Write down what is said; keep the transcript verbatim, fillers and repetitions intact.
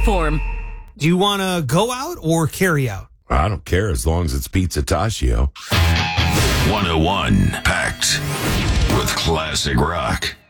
platform. Do you want to go out or carry out? I don't care as long as it's Pizza Tashio. one oh one, packed with classic rock.